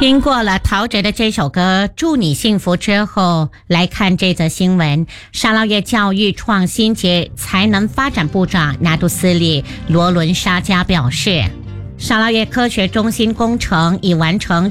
听过了陶喆的这首歌《祝你幸福》之后，来看这则新闻。沙捞越教育创新及才能发展部长拿督斯里罗伦沙加表示，沙捞越科学中心工程已完成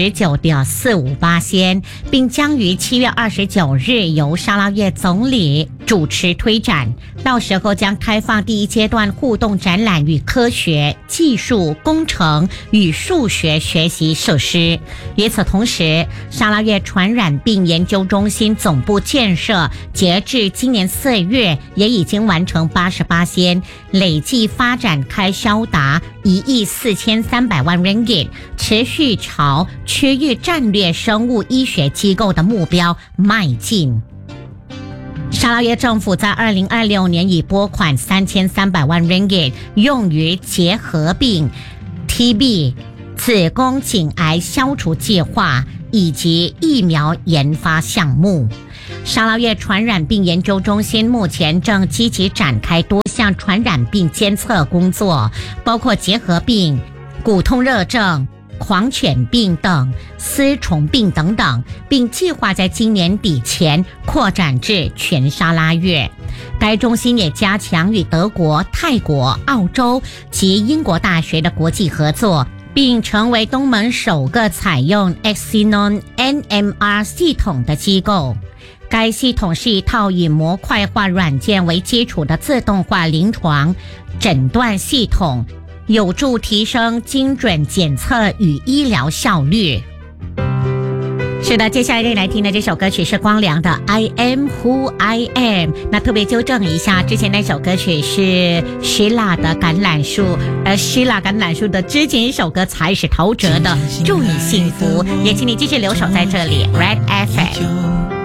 99.458%， 并将于7月29日由沙捞越总理主持推展，到时候将开放第一阶段互动展览与科学、技术、工程与数学学习设施。与此同时，沙捞越传染病研究中心总部建设截至今年4月也已经完成 88%， 累计发展开销达1亿4300万 ringgit， 持续朝区域战略生物医学机构的目标迈进。沙捞越政府在2026年已拨款3300万 ringgit 用于结核病、TB、子宫颈癌消除计划以及疫苗研发项目。沙捞越传染病研究中心目前正积极展开多项传染病监测工作，包括结核病、骨痛热症、狂犬病等丝虫病等等，并计划在今年底前扩展至全沙拉越。该中心也加强与德国、泰国、澳洲及英国大学的国际合作，并成为东盟首个采用 Xenon NMR 系统的机构。该系统是一套以模块化软件为基础的自动化临床诊断系统，有助提升精准检测与医疗效率。是的，接下来来听的这首歌曲是光良的 I Am Who I Am。 那特别纠正一下，之前那首歌曲是 Sheila 的橄榄树，而 Sheila 橄榄树的之前一首歌才是陶喆的祝你幸福。也请你继续留守在这里 Red FM。